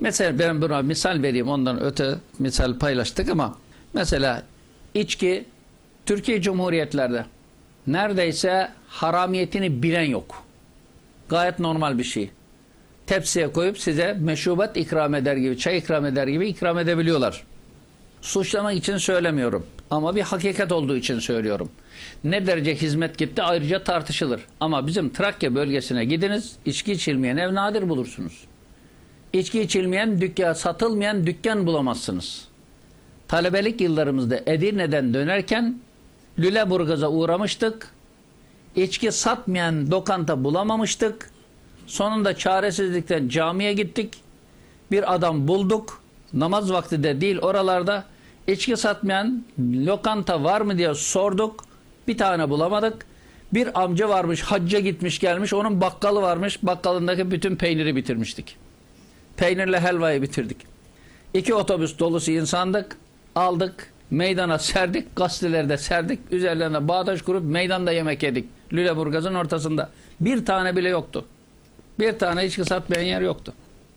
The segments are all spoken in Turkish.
Mesela ben buna misal vereyim, ondan öte misal paylaştık ama mesela içki Türkiye Cumhuriyetlerde neredeyse haramiyetini bilen yok. Gayet normal bir şey. Tepsiye koyup size meşrubat ikram eder gibi, çay ikram eder gibi ikram edebiliyorlar. Suçlamak için söylemiyorum ama bir hakikat olduğu için söylüyorum. Ne derece hizmet gitti ayrıca tartışılır. Ama bizim Trakya bölgesine gidiniz, içki içilmeyen ev nadir bulursunuz. İçki içilmeyen, dükkan satılmayan dükkan bulamazsınız. Talebelik yıllarımızda Edirne'den dönerken Lüleburgaz'a uğramıştık. İçki satmayan lokanta bulamamıştık. Sonunda çaresizlikten camiye gittik. Bir adam bulduk. Namaz vakti de değil oralarda. İçki satmayan lokanta var mı diye sorduk. Bir tane bulamadık. Bir amca varmış, hacca gitmiş gelmiş. Onun bakkalı varmış. Bakkalındaki bütün peyniri bitirmiştik. Peynirle helvayı bitirdik. 2 otobüs dolusu insandık. Aldık. Meydana serdik. Gazeteleri de serdik. Üzerlerine bağdaş kurup meydanda yemek yedik. Lüleburgaz'ın ortasında. Bir tane bile yoktu. Bir tane içki satmayan yer yoktu.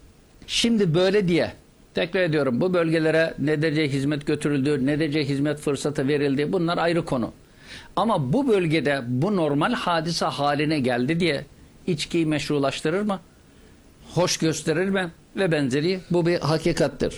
Şimdi böyle diye tekrar ediyorum, bu bölgelere ne derece hizmet götürüldü, ne derece hizmet fırsatı verildi, bunlar ayrı konu. Ama bu bölgede bu normal hadise haline geldi diye içkiyi meşrulaştırır mı? Hoş gösterir mi? Ve benzeri, bu bir hakikattir.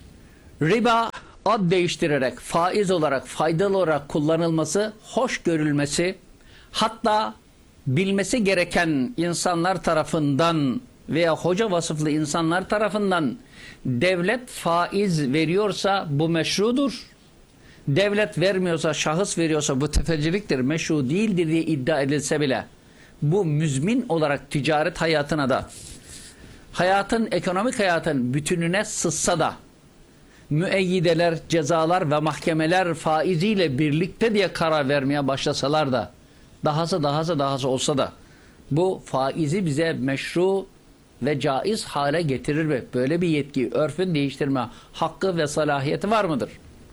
Riba ad değiştirerek faiz olarak, faydalı olarak kullanılması, hoş görülmesi, hatta bilmesi gereken insanlar tarafından veya hoca vasıflı insanlar tarafından devlet faiz veriyorsa bu meşrudur. Devlet vermiyorsa, şahıs veriyorsa bu tefeciliktir, meşru değildir diye iddia edilse bile bu müzmin olarak ticaret hayatına da, hayatın, ekonomik hayatın bütününe sızsa da, müeyyideler, cezalar ve mahkemeler faiziyle birlikte diye karar vermeye başlasalar da, dahası olsa da bu faizi bize meşru ve caiz hale getirir mi? Böyle bir yetki, örfün değiştirme hakkı ve salahiyeti var mıdır?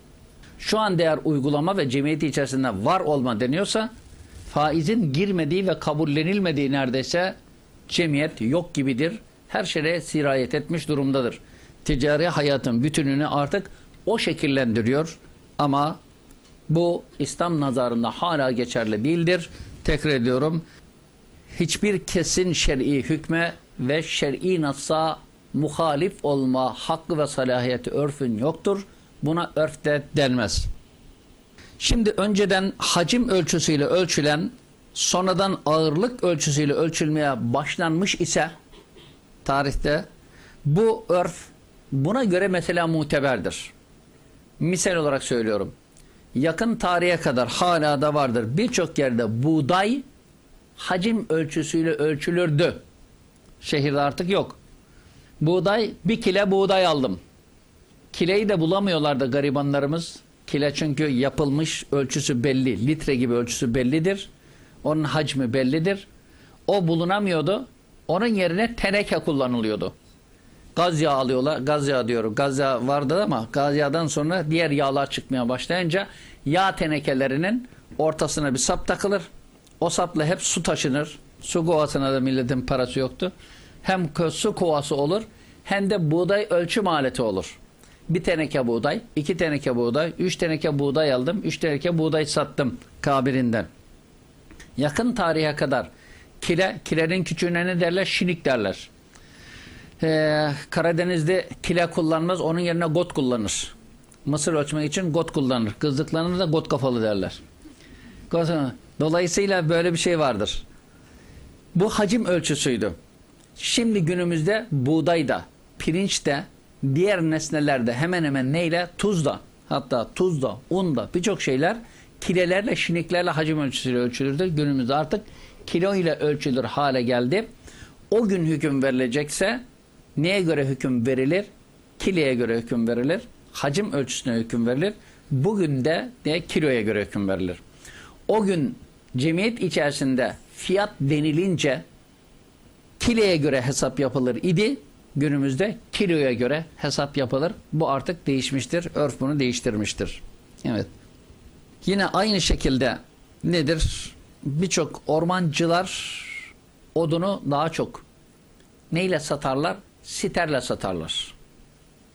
Şu an eğer uygulama ve cemiyeti içerisinde var olma deniyorsa, faizin girmediği ve kabullenilmediği neredeyse cemiyet yok gibidir. Her şeye sirayet etmiş durumdadır. Ticari hayatın bütününü artık o şekillendiriyor ama bu İslam nazarında hala geçerli değildir. Tekrar ediyorum, hiçbir kesin şer'i hükme ve şer'i nassa muhalif olma hakkı ve salahiyeti örfün yoktur. Buna örf de denmez. Şimdi önceden hacim ölçüsüyle ölçülen, sonradan ağırlık ölçüsüyle ölçülmeye başlanmış ise tarihte bu örf buna göre mesela muteberdir. Misal olarak söylüyorum. Yakın tarihe kadar hala da vardır. Birçok yerde buğday hacim ölçüsüyle ölçülürdü. Şehirde artık yok. Buğday, 1 kilo buğday aldım. Kileyi de bulamıyorlardı garibanlarımız. Kile çünkü yapılmış, ölçüsü belli. Litre gibi ölçüsü bellidir. Onun hacmi bellidir. O bulunamıyordu. Onun yerine teneke kullanılıyordu. Gaz yağı alıyorlar. Gaz yağı diyorum. Gaz yağı vardı ama gaz yağdan sonra diğer yağlar çıkmaya başlayınca yağ tenekelerinin ortasına bir sap takılır. O sapla hep su taşınır. Su kovasına da milletin parası yoktu. Hem su kovası olur hem de buğday ölçüm aleti olur. 1 teneke buğday, 2 teneke buğday, 3 teneke buğday aldım, 3 teneke buğday sattım kabirinden. Yakın tarihe kadar kilenin küçüğüne ne derler? Şinik derler. Karadeniz'de kile kullanmaz, onun yerine got kullanır. Mısır ölçmek için got kullanır. Kızdıklarına da got kafalı derler. Dolayısıyla böyle bir şey vardır. Bu hacim ölçüsüydü. Şimdi günümüzde buğdayda, pirinçte, diğer nesnelerde hemen hemen neyle? Tuzda, hatta tuzda, unda birçok şeyler kilelerle, şiniklerle hacim ölçüsüyle ölçülürdür. Günümüzde artık kilo ile ölçülür hale geldi. O gün hüküm verilecekse neye göre hüküm verilir? Kileye göre hüküm verilir. Hacim ölçüsüne hüküm verilir. Bugün de kiloya göre hüküm verilir. O gün cemiyet içerisinde fiyat denilince kiloya göre hesap yapılır idi. Günümüzde kiloya göre hesap yapılır. Bu artık değişmiştir. Örf bunu değiştirmiştir. Evet. Yine aynı şekilde nedir? Birçok ormancılar odunu daha çok neyle satarlar? Siterle satarlar.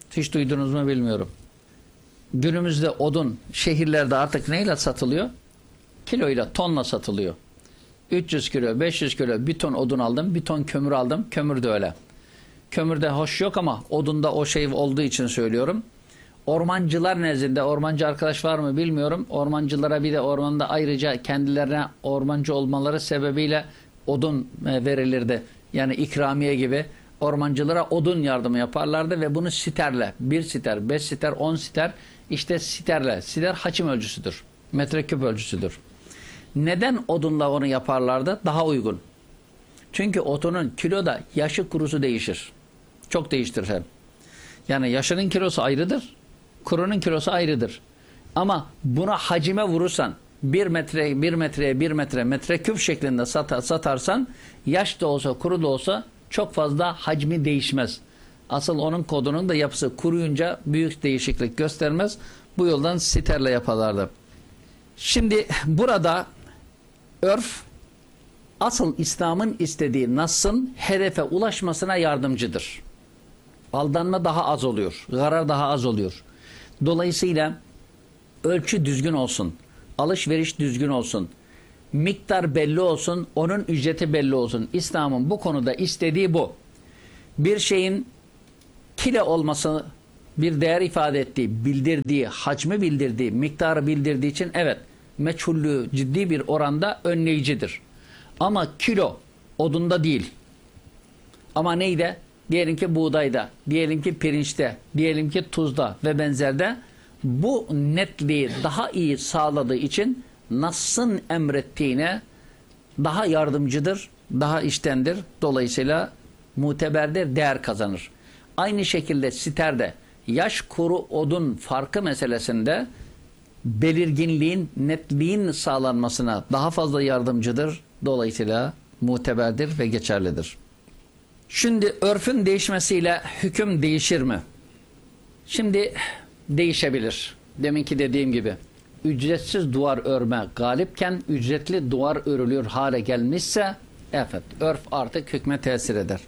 Hiç duydunuz mu bilmiyorum. Günümüzde odun şehirlerde artık neyle satılıyor? Kiloyla, tonla satılıyor. 300 kilo, 500 kilo bir ton odun aldım, bir ton kömür aldım. Kömür de öyle. Kömürde hoş yok ama odunda o şey olduğu için söylüyorum. Ormancılar nezdinde, ormancı arkadaş var mı bilmiyorum. Ormancılara bir de ormanda ayrıca kendilerine ormancı olmaları sebebiyle odun verilirdi. Yani ikramiye gibi ormancılara odun yardımı yaparlardı ve bunu siterle, 1 siter, 5 siter, 10 siter, işte siterle, siter haçim ölçüsüdür, metreküp ölçüsüdür. Neden odunla onu yaparlardı? Daha uygun. Çünkü odunun kiloda yaşı kurusu değişir. Çok değiştir hem. Yani yaşının kilosu ayrıdır, kurunun kilosu ayrıdır. Ama buna hacime vurursan 1 metre, 1 metreye 1 metre, metreküp şeklinde satarsan yaş da olsa, kuru da olsa çok fazla hacmi değişmez. Asıl onun kodunun da yapısı kuruyunca büyük değişiklik göstermez. Bu yoldan siterle yaparlardı. Şimdi burada örf asıl İslam'ın istediği Nas'ın hedefe ulaşmasına yardımcıdır. Aldanma daha az oluyor. Zarar daha az oluyor. Dolayısıyla ölçü düzgün olsun. Alışveriş düzgün olsun. Miktar belli olsun. Onun ücreti belli olsun. İslam'ın bu konuda istediği bu. Bir şeyin kilo olması bir değer ifade ettiği, bildirdiği, hacmi bildirdiği, miktarı bildirdiği için evet, meçhullüğü ciddi bir oranda önleyicidir. Ama kilo odunda değil. Ama neyde? Diyelim ki buğdayda, diyelim ki pirinçte, diyelim ki tuzda ve benzerde bu netliği daha iyi sağladığı için Nas'ın emrettiğine daha yardımcıdır, daha iştendir. Dolayısıyla muteberdir, değer kazanır. Aynı şekilde siterde yaş kuru odun farkı meselesinde belirginliğin, netliğin sağlanmasına daha fazla yardımcıdır. Dolayısıyla muteberdir ve geçerlidir. Şimdi örfün değişmesiyle hüküm değişir mi? Şimdi değişebilir. Deminki dediğim gibi ücretsiz duvar örme galipken ücretli duvar örülüyor hale gelmişse evet, örf artık hükme tesir eder.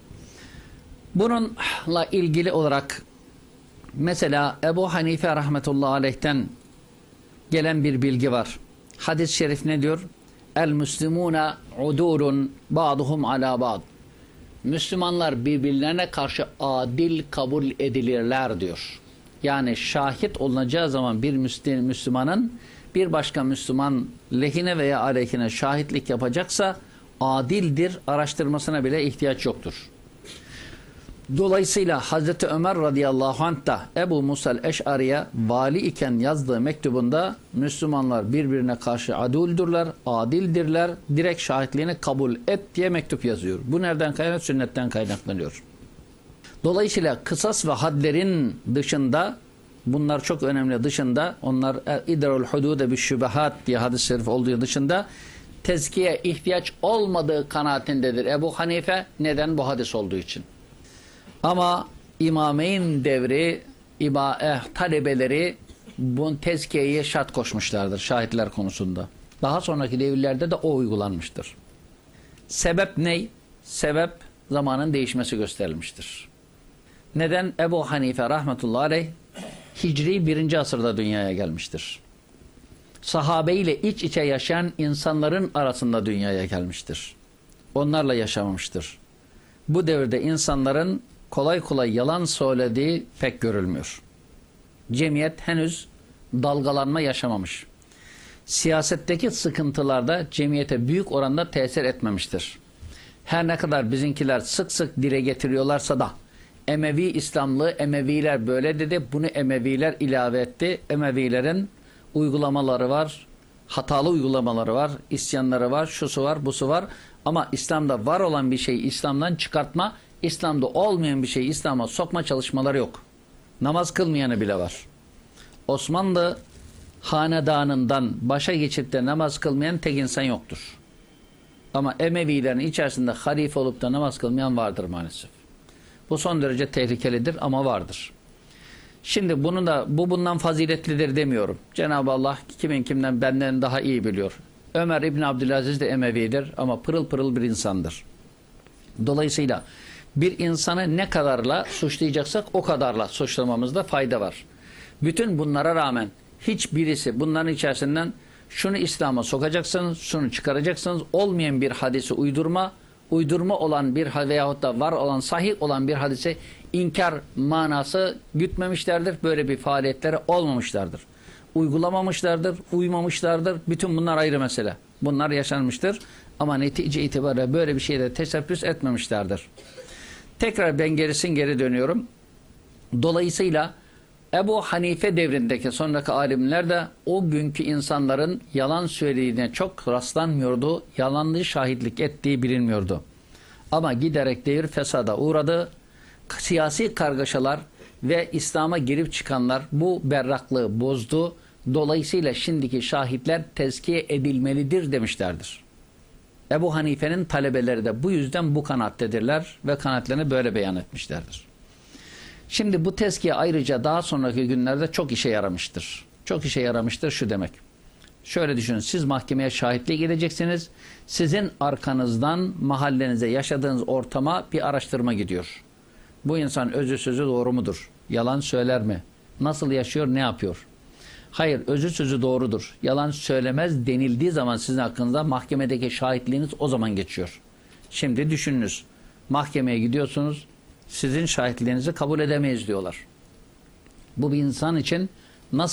Bununla ilgili olarak mesela Ebu Hanife rahmetullahi aleyh'ten gelen bir bilgi var. Hadis-i şerif ne diyor? El müslimûne udûrun ba'duhum alâ ba'd. Müslümanlar birbirlerine karşı adil kabul edilirler diyor. Yani şahit olunacağı zaman bir Müslümanın bir başka Müslüman lehine veya aleyhine şahitlik yapacaksa adildir, araştırmasına bile ihtiyaç yoktur. Dolayısıyla Hazreti Ömer radıyallahu anh da Ebu Musa el-Eş'ari'ye vali iken yazdığı mektubunda Müslümanlar birbirine karşı aduldürler, adildirler, direkt şahitliğini kabul et diye mektup yazıyor. Bu nereden kaynaklanıyor? Sünnetten kaynaklanıyor. Dolayısıyla kısas ve hadlerin dışında, bunlar çok önemli dışında, onlar idrarul hudude bi'şübehat diye hadis-i şerif olduğu dışında tezkiye ihtiyaç olmadığı kanaatindedir Ebu Hanife. Neden? Bu hadis olduğu için. Ama İmameyn devri talebeleri bu tezkiyeye şart koşmuşlardır şahitler konusunda. Daha sonraki devirlerde de o uygulanmıştır. Sebep ne? Sebep zamanın değişmesi gösterilmiştir. Neden? Ebu Hanife rahmetullahi aleyh Hicri 1. asırda dünyaya gelmiştir. Sahabe ile iç içe yaşayan insanların arasında dünyaya gelmiştir. Onlarla yaşamamıştır. Bu devirde insanların kolay kolay yalan söylediği pek görülmüyor. Cemiyet henüz dalgalanma yaşamamış. Siyasetteki sıkıntılarda cemiyete büyük oranda tesir etmemiştir. Her ne kadar bizimkiler sık sık dile getiriyorlarsa da Emevi İslamlığı, Emeviler böyle dedi, bunu Emeviler ilave etti. Emevilerin uygulamaları var, hatalı uygulamaları var, isyanları var, şusu var, busu var. Ama İslam'da var olan bir şeyi İslam'dan çıkartma, İslam'da olmayan bir şeyi İslam'a sokma çalışmaları yok. Namaz kılmayanı bile var. Osmanlı hanedanından başa geçip de namaz kılmayan tek insan yoktur. Ama Emevilerin içerisinde halife olup da namaz kılmayan vardır maalesef. Bu son derece tehlikelidir ama vardır. Şimdi bunu da bundan faziletlidir demiyorum. Cenab-ı Allah kimden benden daha iyi biliyor. Ömer İbni Abdülaziz de Emevidir ama pırıl pırıl bir insandır. Dolayısıyla Bir insanı ne kadarla suçlayacaksak o kadarla suçlamamızda fayda var. Bütün bunlara rağmen hiçbirisi bunların içerisinden şunu İslam'a sokacaksınız, şunu çıkaracaksınız, olmayan bir hadisi uydurma olan bir veyahut da var olan, sahih olan bir hadise inkar manası gütmemişlerdir. Böyle bir faaliyetlere olmamışlardır. Uygulamamışlardır, uymamışlardır. Bütün bunlar ayrı mesele. Bunlar yaşanmıştır. Ama netice itibariyle böyle bir şeyde teşebbüs etmemişlerdir. Tekrar ben geri dönüyorum. Dolayısıyla Ebu Hanife devrindeki sonraki alimler de o günkü insanların yalan söylediğine çok rastlanmıyordu. Yalanlı şahitlik ettiği bilinmiyordu. Ama giderek devir fesada uğradı. Siyasi kargaşalar ve İslam'a girip çıkanlar bu berraklığı bozdu. Dolayısıyla şimdiki şahitler tezkiye edilmelidir demişlerdir. Ebu Hanife'nin talebeleri de bu yüzden bu kanaattedirler ve kanaatlerini böyle beyan etmişlerdir. Şimdi bu tezkiye ayrıca daha sonraki günlerde çok işe yaramıştır. Çok işe yaramıştır şu demek. Şöyle düşünün, siz mahkemeye şahitliğe gideceksiniz. Sizin arkanızdan mahallenize, yaşadığınız ortama bir araştırma gidiyor. Bu insan özü sözü doğru mudur? Yalan söyler mi? Nasıl yaşıyor, ne yapıyor? Hayır, özü sözü doğrudur. Yalan söylemez denildiği zaman sizin hakkınızda mahkemedeki şahitliğiniz o zaman geçiyor. Şimdi düşününüz. Mahkemeye gidiyorsunuz. Sizin şahitliğinizi kabul edemeyiz diyorlar. Bu bir insan için